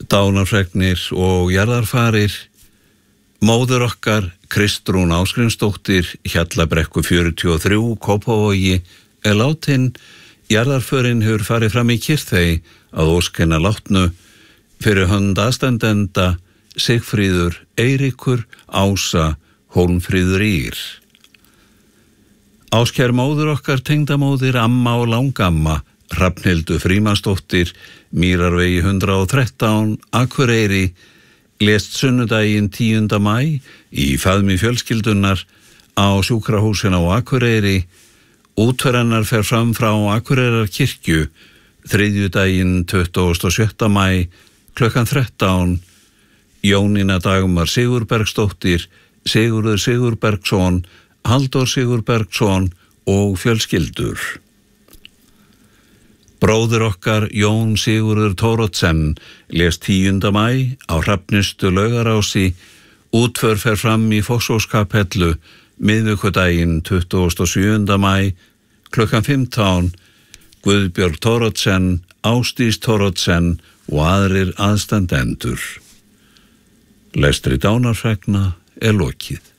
Dánarfregnir og jarðarfarir. Móður okkar Kristrún Ásgrímsdóttir, Hjallabrekku 43, Kópavogi, látin. Jarðarförin hefur farið fram í Kyrþey að ósk hennar látnu fyrir hönd aðstandenda Sigfríður Eiríkur Ása Hólmfríður Ír. Áskær móður okkar, tengdamóðir, amma og langamma Hrafnhildur Frímannsdóttir, Mýrarvegi 113, Akureyri, lést sunnudaginn 10. maí í faðmi fjölskyldunar á sjúkrahúsinu á Akureyri. Útför hennar fer fram frá Akureyrarkirkju þriðjudaginn 27. maí klukkan 13. Jónína Dagmar Sigurbergsdóttir, Sigurður Sigurbergsson, Halldór Sigurbergsson og fjölskyldur. Bróðir okkar Jón Sigurður Thoroddsen lést 10. maí á Hrafnistu Laugarási. Útför fer fram í Fossvogskapellu miðvikudaginn 27. maí klukkan 15. Guðbjörg Thoroddsen, Ásdís Thoroddsen og aðrir aðstandendur. Lestri dánarfregna lokið.